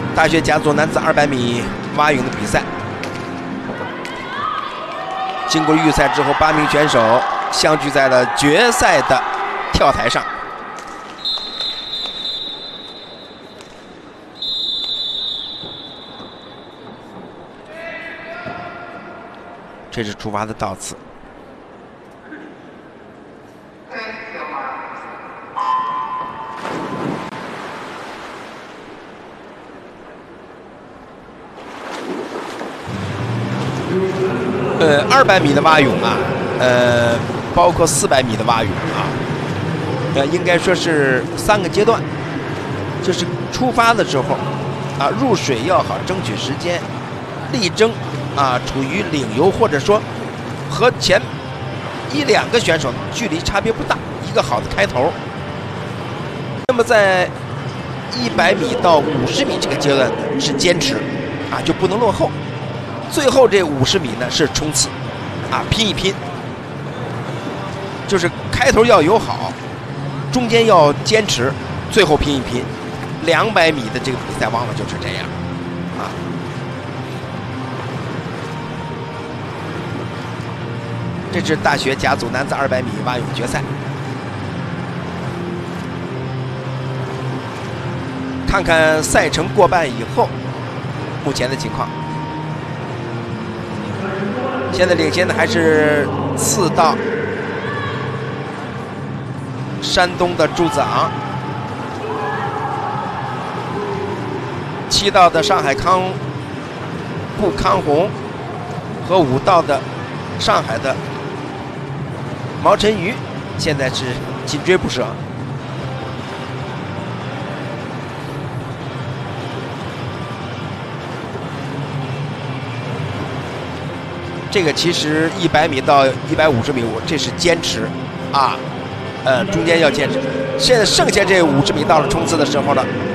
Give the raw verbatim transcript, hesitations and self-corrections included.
大学甲组男子二百米蛙泳的比赛。经过预赛之后，八名选手相聚在了决赛的跳台上。这是出发的倒刺。呃，二百米的蛙泳啊，呃，包括四百米的蛙泳啊，呃，应该说是三个阶段。就是出发的时候，啊，入水要好，争取时间，力争啊，处于领游或者说和前一两个选手距离差别不大，一个好的开头。那么在一百米到五十米这个阶段是坚持，啊，就不能落后。最后这五十米呢是冲刺，啊，拼一拼，就是开头要友好，中间要坚持，最后拼一拼。两百米的这个比赛往往就是这样，啊。这是大学甲组男子二百米蛙泳决赛，看看赛程过半以后目前的情况。现在领先的还是四道山东的朱子昂，七道的上海康顾康红和五道的上海的毛晨瑜，现在是紧追不舍。这个其实一百米到一百五十米，我这是坚持啊，呃，中间要坚持。现在剩下这五十米到了冲刺的时候了。